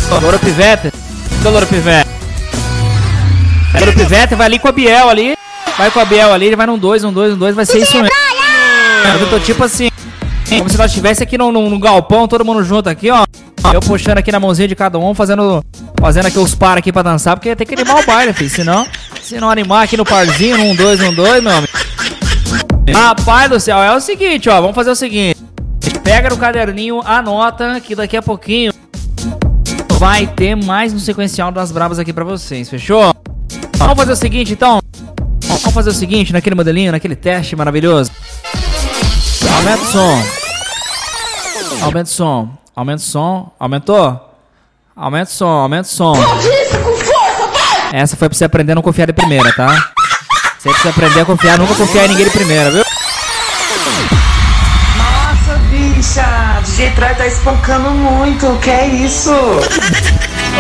Louro Pivete. Louro Pivete. Louro Pivete vai ali com a Biel ali. Vai com a Biel ali, ele vai num 2, vai ser isso mesmo. Eu tô tipo assim, como se nós estivesse aqui num galpão, todo mundo junto aqui, ó. Eu puxando aqui na mãozinha de cada um, fazendo aqui os par aqui pra dançar, porque tem que animar o baile, filho. Se não animar aqui no parzinho, num 2, meu amigo. Rapaz do céu, é o seguinte, ó, vamos fazer o seguinte. Pega no caderninho, anota que daqui a pouquinho vai ter mais um sequencial das brabas aqui pra vocês, fechou? Vamos fazer o seguinte, então. Vamos fazer o seguinte, naquele modelinho, naquele teste maravilhoso. Aumenta o som. Aumenta o som. Aumenta o som. Aumentou? Aumenta o som, aumenta o som. Essa foi pra você aprender a não confiar de primeira, tá? Você precisa aprender a confiar, nunca confiar em ninguém de primeira, viu? Nossa, bicha, DJ Troy tá espancando muito, que é isso?